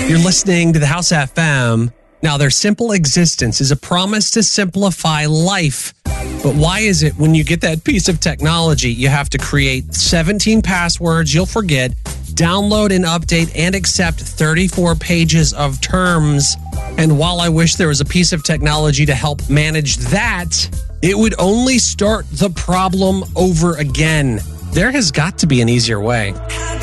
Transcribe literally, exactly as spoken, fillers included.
You're listening to the House F M. Now, their simple existence is a promise to simplify life. But why is it when you get that piece of technology, you have to create seventeen passwords you'll forget, download and update and accept thirty-four pages of terms? And while I wish there was a piece of technology to help manage that, it would only start the problem over again. There has got to be an easier way.